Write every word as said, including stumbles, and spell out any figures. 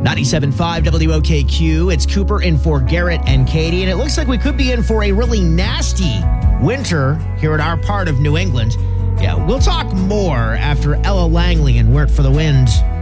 ninety-seven point five W O K Q. It's Cooper in for Garrett and Katie, and it looks like we could be in for a really nasty winter here in our part of New England. Yeah, we'll talk more after Ella Langley and Work for the Wind.